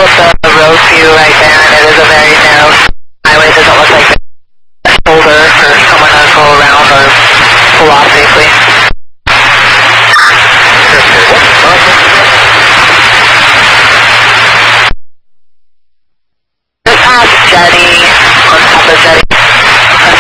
pull up the road view right there, and it is a very narrow highway. It doesn't look like a shoulder for someone to go around or pull off safely. Just past Jetty,